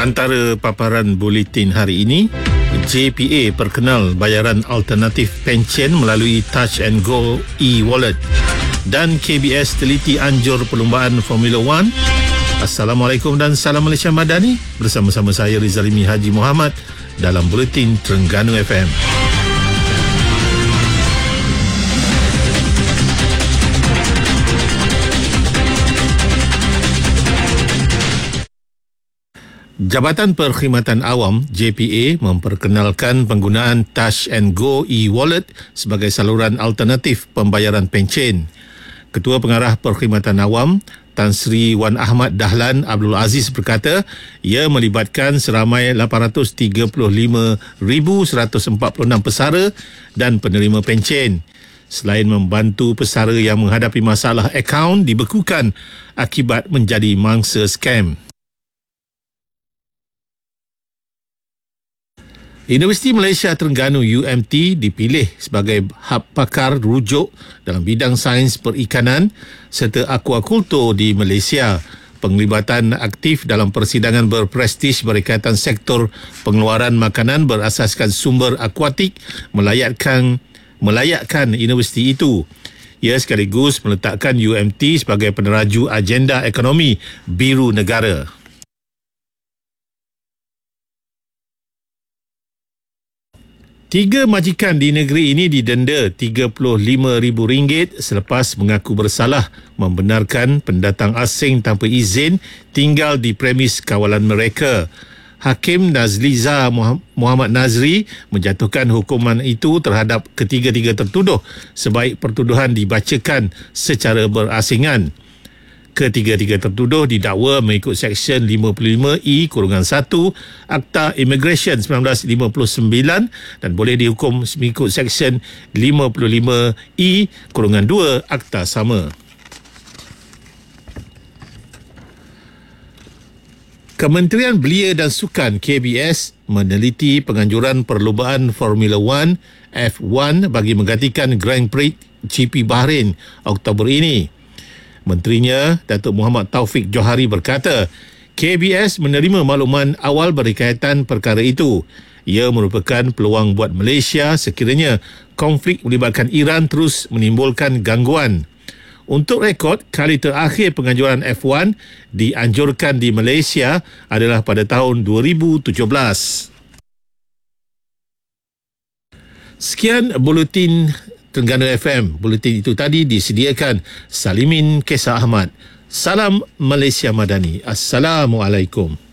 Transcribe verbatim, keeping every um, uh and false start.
Antara paparan buletin hari ini, J P A perkenal bayaran alternatif pencen melalui Touch and Go e-wallet, dan K B S teliti anjur perlumbaan Formula One. Assalamualaikum dan salam Malaysia Madani. Bersama-sama saya Rizalimi Haji Muhammad dalam buletin Terengganu F M. Jabatan Perkhidmatan Awam J P A memperkenalkan penggunaan Touch and Go e-wallet sebagai saluran alternatif pembayaran pencen. Ketua Pengarah Perkhidmatan Awam Tan Sri Wan Ahmad Dahlan Abdul Aziz berkata, ia melibatkan seramai lapan ratus tiga puluh lima ribu seratus empat puluh enam pesara dan penerima pencen. Selain membantu pesara yang menghadapi masalah akaun dibekukan akibat menjadi mangsa skam. Universiti Malaysia Terengganu U M T dipilih sebagai hub pakar rujuk dalam bidang sains perikanan serta aquakultur di Malaysia. Penglibatan aktif dalam persidangan berprestij berkaitan sektor pengeluaran makanan berasaskan sumber akuatik melayakkan melayakkan universiti itu. Ia sekaligus meletakkan U M T sebagai peneraju agenda ekonomi biru negara. Tiga majikan di negeri ini didenda tiga puluh lima ribu ringgit selepas mengaku bersalah membenarkan pendatang asing tanpa izin tinggal di premis kawalan mereka. Hakim Nazliza Muhammad Nazri menjatuhkan hukuman itu terhadap ketiga-tiga tertuduh sebaik pertuduhan dibacakan secara berasingan. Ketiga-tiga tertuduh didakwa mengikut Seksyen lima puluh lima E satu Akta Immigration seribu sembilan ratus lima puluh sembilan dan boleh dihukum mengikut Seksyen lima puluh lima E dua Akta sama. Kementerian Belia dan Sukan K B S meneliti penganjuran perlumbaan Formula One F satu bagi menggantikan Grand Prix G P Bahrain Oktober ini. Menterinya, Datuk Muhammad Taufik Johari berkata, K B S menerima makluman awal berkaitan perkara itu. Ia merupakan peluang buat Malaysia sekiranya konflik melibatkan Iran terus menimbulkan gangguan. Untuk rekod, kali terakhir penganjuran F satu dianjurkan di Malaysia adalah pada tahun dua ribu tujuh belas. Sekian buletin Terengganu F M. Buletin itu tadi disediakan Salimin Kesah Ahmad. Salam Malaysia Madani. Assalamualaikum.